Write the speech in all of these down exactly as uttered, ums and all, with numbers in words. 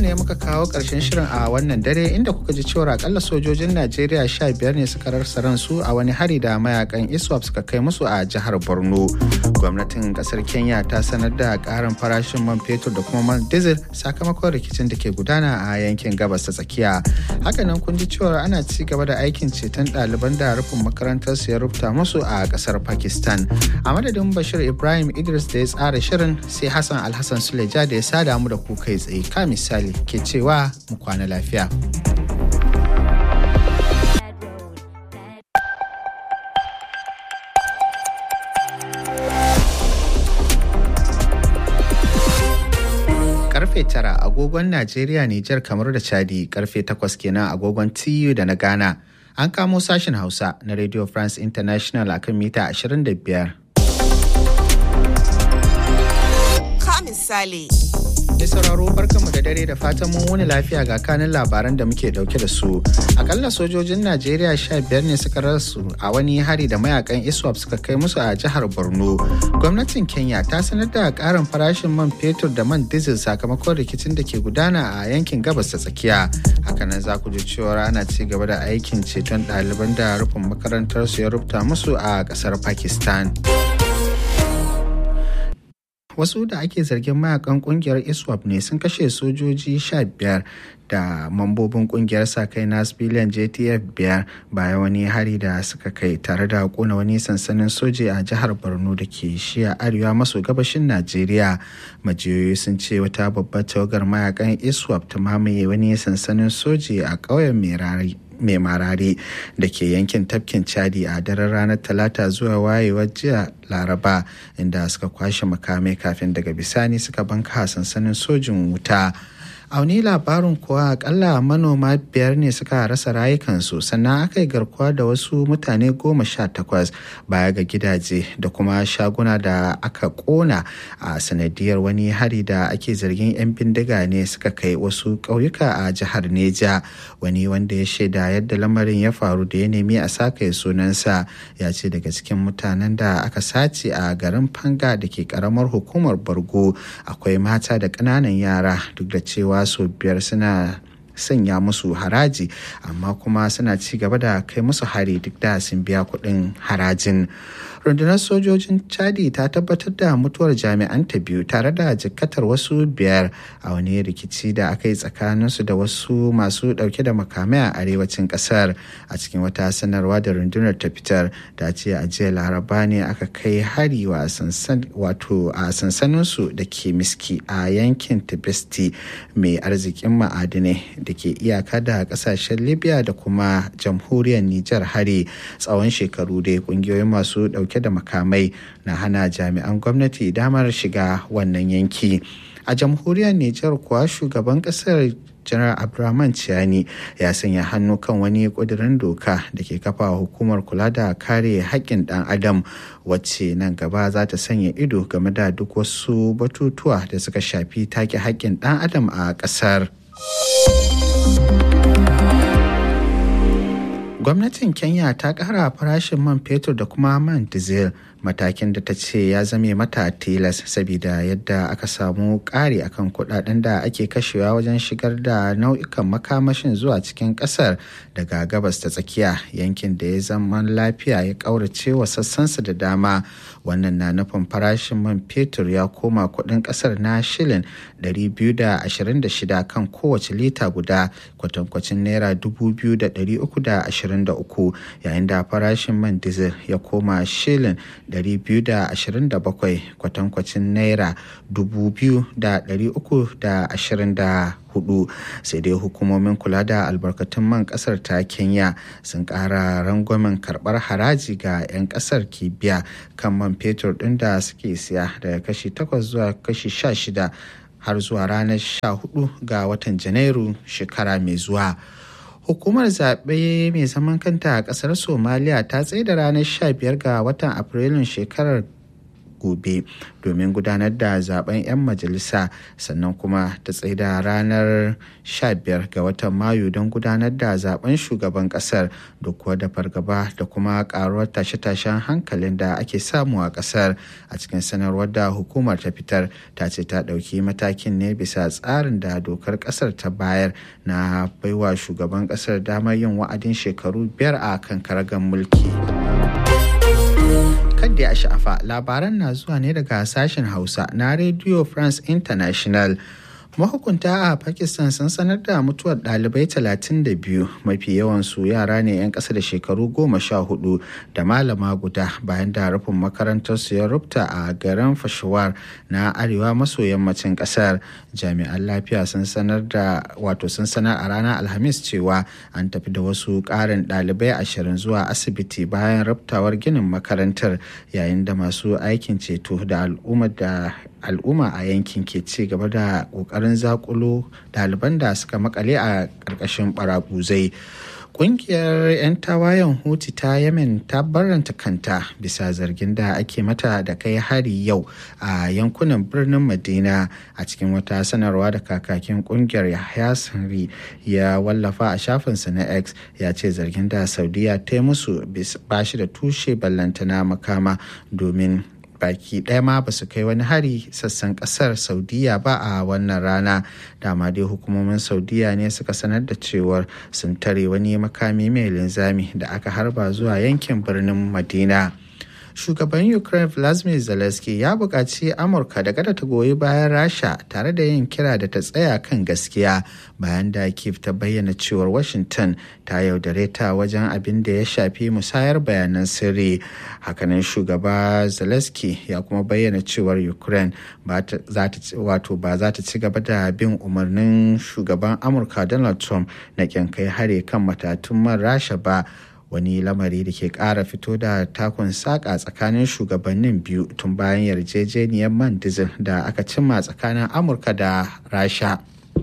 ne muka kawo ƙarshen shirin a wannan dare inda kuka ji cewa akalla sojojin Najeriya sha biyar ne suka rasa ransu a wani hari da mayakan ISWAP suka kai musu a jihar Borno. Gwamnatin ƙasar Kenya ta sanar da ƙarin farashin man fetur da kuma man diesel sakamakon rikicin da ke gudana a yankin gabas ta tsakiya. Hakanan kun ji cewa ana ci gaba da aikin ceton ɗaliban da rufin makarantar su ya rubuta musu a ƙasar Pakistan. A madadin Bashir Ibrahim Idris da ya tsara shirin sai Hassan Alhassan Suleja da ya sada mu da ku kai tsaye. Ka misali ke cewa mu kwana lafiya. Karfe tara agogon Najeriya, Nijar, kamar da Chadi, karfe takwas kenan agogon T U da na Ghana. An kamo sashen Hausa na Radio France International akan mita ashirin da biyar. Ka misali. Mai sauraro barkanmu da dare da fatan mun wuni lafiya ga kanin labaran da muke dauke da su. Akalla sojojin Najeriya sha biyar ne suka rasu a wani hari da mayakan ISWAP suka kai musu a jihar Borno. Gwamnatin Kenya ta sanar da karin farashin man fetur da man diesel sakamakon rikicin da ke gudana a yankin gabas ta tsakiya. Hakanan za ku ji cewa ana ci gaba da aikin ceton ɗaliban da rufin makarantar su ya rubuta musu a ƙasar Pakistan. Wasu da ake zargin mayakan kungiyar ISWAP ne sun kashe sojoji sha biyar da mambobin kungiyar sa-kai na civilian J T F biyar bayan wani hari da suka kai tare da kona wani sansanin soji a jihar Borno da ke shiya arewa maso gabashin Najeriya. Majiyoyi sun ce wata babbar tawagar mayakan ISWAP ta mamaye wani sansanin soji a ƙauyen Merari. mai marare da ke yankin tafkin Chadi a daren ranar talata zuwa wayewar jiya laraba inda suka kwashe makamai kafin daga bisani suka banka sansanin sojin wuta. A wani labarin kuwa akalla manoma biyar ne suka rasa rayukansu sannan aka yi garkuwa da wasu mutane goma sha takwas baya ga gidaje da kuma shaguna da aka kona a sanadiyar wani hari da ake zargin 'yan bindiga ne suka kai wasu ƙauyuka a jihar Neja. Wani wanda ya shaida yadda lamarin ya faru da ya nemi a saka sunansa ya ce daga cikin mutanen da aka sace a garin Fanga da ke karamar hukumar Bargo akwai mata da ƙananan yara, duk da cewa sau biyar suna sanya musu haraji amma kuma suna ci gaba da kai musu hari duk da sun biya kuɗin harajin. Rundunar sojojin Chadi ta tabbatar da mutuwar jami'an ta biyu tare da jikkatar wasu biyar a wani rikici da aka yi tsakaninsu da wasu masu ɗauke da makamai a arewacin ƙasar. A cikin wata sanarwa da rundunar ta fitar ta ce a jiya laraba ne aka kai hari wa wato a sansaninsu da ke Miski a yankin Tibesti mai arzikin ma'adinai da ke iyaka da ƙasashen Libya da kuma jamhuriyar Nijar hari. Tsawon shekaru dai ƙungiyoyin masu ɗauke da makamai na hana jami'an gwamnati damar shiga wannan yanki. A jamhuriyar Nijar kuwa shugaban kasar Janar Abdurrahman Chiani ya sanya hannu kan wani ƙudurin doka da ke kafa hukumar kula da kare haƙƙin ɗan adam wacce nan gaba za ta sanya ido game da duk wasu batutuwa da suka shafi take haƙƙin ɗan adam a ƙasar. Gwamnatin Kenya ta ƙara farashin man fetur da kuma man diesel, matakin da ta ce ya zame mata tilas saboda yadda aka samu ƙari akan kuɗaɗen da ake kashewa wajen shigar da nau'ikan makamashin zuwa cikin ƙasar daga gabas ta tsakiya, yankin da ya zama lafiya ya ƙaurace wa sassansa da dama. Wannan na nufin farashin man fetur ya koma kuɗin ƙasar na shilin ɗari biyu da ashirin da shida kan kowace lita guda, kwatankwacin naira dubu biyu da ɗari uku da ashirin da uku, yayin da farashin man diesel ya koma shilin ɗari biyu da ashirin da bakwai kwatankwacin naira dubu biyu da ɗari uku da ashirin da hudu. Sai dai hukumomin kula da albarkatun man kasar ta Kenya sun ƙara rangwamen karɓar haraji ga 'yan kasar ke biya kan man fetur ɗin da suke siya daga kashi takwas zuwa kashi sha shida har zuwa ranar sha hudu ga watan Janairu shekara mai zuwa. Hukumar zaɓe mai zaman kanta a ƙasar Somaliya ta tsaida ranar sha biyar ga watan Afrilun shekarar gobe domin gudanar da zaben 'yan majalisa, sannan kuma ta tsaida ranar sha biyar ga watan Mayu don gudanar da zaben shugaban kasar, duk kuwa da fargaba da kuma karuwar tashe-tashen hankalin da ake samu a kasar. A cikin sanarwar da hukumar ta fitar, ta ce ta ɗauki matakin ne bisa tsarin da dokar kasar ta bayar na baiwa shugaban kasar damar yin wa'adin shekaru biyar a kan karagar mulki. Kadda ya sha'afa, labaran na zuwa ne daga sashen Hausa na Radio France International. Mahukunta a Pakistan sun sanar da mutuwar ɗalibai talatin da biyu, mafi yawansu yara ne 'yan ƙasa da shekaru goma sha hudu, da malama guda bayan da rufin makarantarsu ya rubta a garin Peshawar na arewa maso yammacin ƙasar. Jami'an lafiya sun sanar da wato sun sanar a ranar Alhamis cewa an tafi da wasu ƙarin ɗalibai ashirin zuwa asibiti bayan rubtawar ginin makarantar, yayin da masu aikin ceto da al'umma da al'umma a yankin ke ci gaba da kokarin zakulo ɗaliban da suka makale a ƙarƙashin baraguzai. Ƙungiyar 'yan tawayen Houthi ta Yemen ta barranta kanta bisa zargin da ake mata da kai hari yau a yankunan birnin Madina. A cikin wata sanarwa da kakakin ƙungiyar Yahya Sanri ya wallafa a shafinsa na X, ya ce zargin da Saudiya ta yi musu ba shi da tushe ballantana makama, domin baki ɗaya ma ba su kai wani hari sassan ƙasar Saudiya ba a wannan rana. Dama dai hukumomin Saudiya ne suka sanar da cewar sun tare wani makami mai linzami da aka harba zuwa yankin birnin Madina. Shugaban Ukraine Volodymyr Zelensky ya buƙaci Amurka da kada ta goyi bayan Rasha, tare da yin kira da ta tsaya kan gaskiya, bayan da Kyiv ta bayyana cewar Washington ta yaudare ta wajen abin da ya shafi musayar bayanan sirri. Hakanan shugaba Zelensky ya kuma bayyana cewar Ukraine ba za ta ci gaba da bin umarnin shugaban Amurka Donald Trump na ƙin kai hare kan matatun man Rasha ba, wani lamari da ke ƙara fito da takun saƙa tsakanin shugabannin biyu tun bayan yarjejeniyar man diesel da aka cimma tsakanin Amurka da Rasha.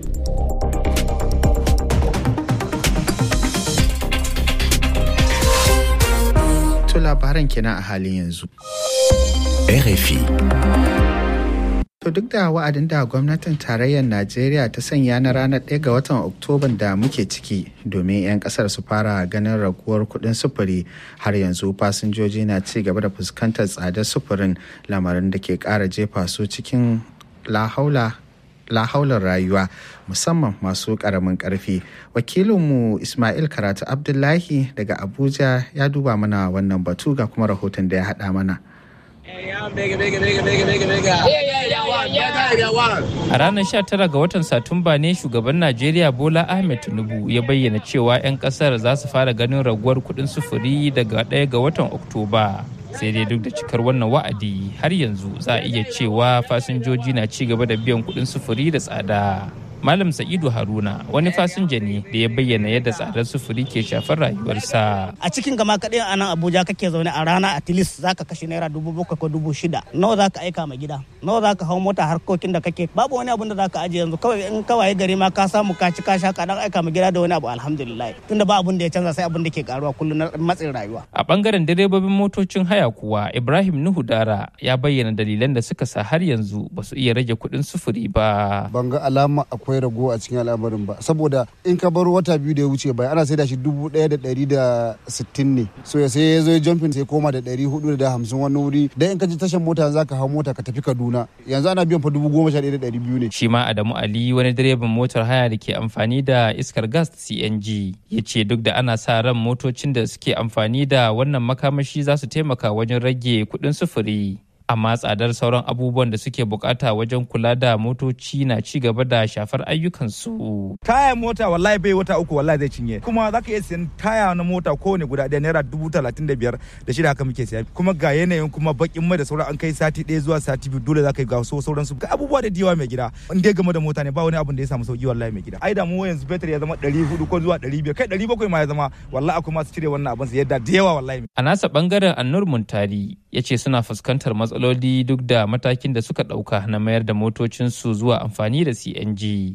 To labaran kenan a halin yanzu. R F I. To duk da wa'adin da gwamnatin tarayyar Najeriya ta sanya na ranar ɗaya ga watan Oktoban da muke ciki domin 'yan ƙasar su fara ganin raguwar kuɗin sufuri, har yanzu fasinjoji na ci gaba da fuskantar tsadar sufurin, lamarin da ke ƙara jefa su cikin lahaula lahaular rayuwa, musamman masu ƙaramin ƙarfi. Wakilinmu Ismail Karatu Abdullahi daga Abuja ya duba mana wannan batu, ga kuma rahoton da ya haɗa mana. A ranar sha tara ga watan Satumba ne shugaban Najeriya Bola Ahmed Tinubu ya bayyana cewa 'yan kasar za su fara ganin raguwar kuɗin sufuri daga ɗaya ga watan Oktoba. Sai dai duk da cikar wannan wa'adi, har yanzu za a iya cewa fasinjoji na ci gaba da biyan kuɗin sufuri da tsada. Malam Sa'idu Haruna wani fasinja ne da ya bayyana yadda tsadar sufuri ke shafar rayuwarsa. A cikin gama kaɗai a nan Abuja kake zaune a rana at least za ka kashe naira dubu bakwai ko dubu shida. Nawa za ka aika ma gida? Nawa za ka hau mota harkokin da kake? Babu wani abun da za ka ajiye yanzu. Kawai in kawai gari ma ka samu ka ci ka sha ka dan aika ma gida da wani abu, alhamdulillah. Tunda ba abun da ya canza sai abun da ke karuwa kullum na matsin rayuwa. A bangaren direbobin motocin haya kuwa, Ibrahim Nuhu Dara ya bayyana dalilan da suka sa har yanzu ba su iya rage kuɗin sufuri ba. Ban ga alama akwai rago a cikin al'amarin ba, saboda in ka bar wata biyu da ya wuce bai ana saida shi dubu ɗaya da ɗari da sittin ne, so ya sai ya zo jumping sai koma da ɗari hudu da hamsin wani wuri, dan in ka ji tashan mota za ka hau mota ka tafi Kaduna yanzu ana biyan fa dubu goma sha ɗaya da ɗari biyu ne. Shi ma Adamu Ali wani direban motar haya da ke amfani da iskar gas C N G ya ce duk da ana sa ran motocin da suke amfani da wannan makamashi za su taimaka wajen rage kuɗin sufuri, amma tsadar sauran abubuwan da suke bukata wajen kula da motoci na ci gaba da shafar ayyukansu. Taya mota wallahi bai wata uku wallahi zai cinye, kuma za ka iya siyan taya na mota kowane guda ɗaya naira dubu talatin da biyar da shida haka muke siya, kuma ga yanayin kuma bakin mai da sauran an kai sati ɗaya zuwa sati biyu dole za ka yi ga so sauran su abubuwa da diyawa mai gida. In dai game da mota ne ba wani abun da ya samu sauki wallahi mai gida. Ai da mu yanzu fetur ya zama ɗari hudu ko zuwa ɗari biyar kai ɗari bakwai ma ya zama, wallahi akwai masu cire wannan abin su yadda da yawa wallahi. A nasa bangaren Annur Muntari ya ce suna fuskantar matsaloli duk da matakin da suka ɗauka na mayar da motocinsu zuwa amfani da C N G.